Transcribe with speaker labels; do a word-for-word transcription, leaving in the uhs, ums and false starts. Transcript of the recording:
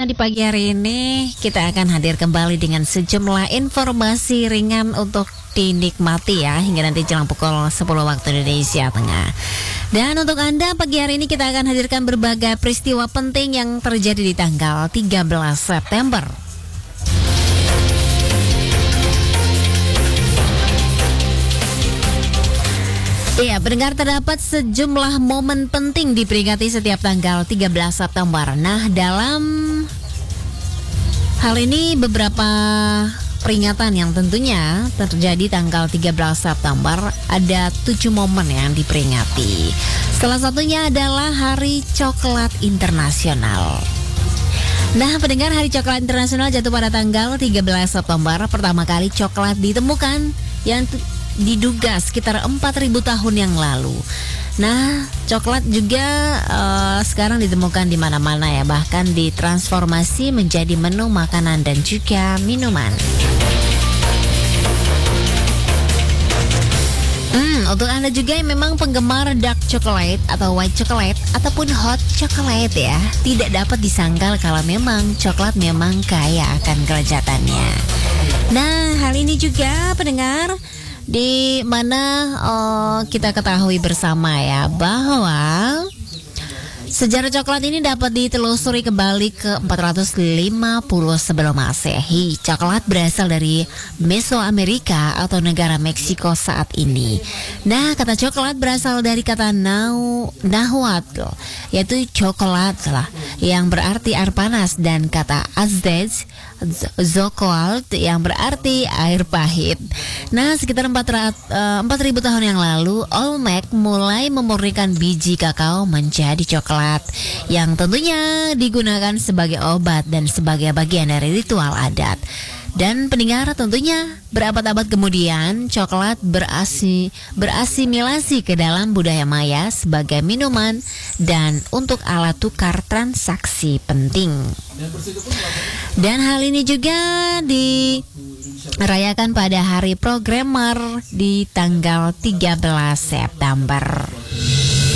Speaker 1: di pagi hari ini kita akan hadir kembali dengan sejumlah informasi ringan untuk dinikmati ya hingga nanti jelang pukul sepuluh waktu Indonesia Tengah. Dan untuk Anda pagi hari ini kita akan hadirkan berbagai peristiwa penting yang terjadi di tanggal tiga belas September. Iya, pendengar, terdapat sejumlah momen penting diperingati setiap tanggal tiga belas September. Nah, dalam hal ini beberapa peringatan yang tentunya terjadi tanggal tiga belas September, ada tujuh momen yang diperingati. Salah satunya adalah Hari Coklat Internasional. Nah, pendengar, Hari Coklat Internasional jatuh pada tanggal tiga belas September. Pertama kali coklat ditemukan yang diduga sekitar empat ribu tahun yang lalu. Nah, coklat juga uh, sekarang ditemukan di mana-mana ya, bahkan ditransformasi menjadi menu makanan dan juga minuman. Hmm, untuk Anda juga yang memang penggemar dark chocolate atau white chocolate ataupun hot chocolate ya, tidak dapat disangkal kalau memang coklat memang kaya akan kelezatannya. Nah, hal ini juga pendengar, di mana oh, kita ketahui bersama ya bahwa sejarah coklat ini dapat ditelusuri kembali ke empat ratus lima puluh sebelum Masehi. Coklat berasal dari Mesoamerika atau negara Meksiko saat ini. Nah, kata coklat berasal dari kata nau, nahuatl, yaitu coklat lah, yang berarti air panas, dan kata Aztec, Zocoalt, yang berarti air pahit. Nah, sekitar empat ribu tahun yang lalu, Olmec mulai memurnikan biji kakao menjadi coklat, yang tentunya digunakan sebagai obat dan sebagai bagian dari ritual adat. Dan pendengar, tentunya berabad-abad kemudian coklat berasi, berasimilasi ke dalam budaya Maya sebagai minuman dan untuk alat tukar transaksi penting. Dan hal ini juga dirayakan pada Hari Programmer di tanggal tiga belas September.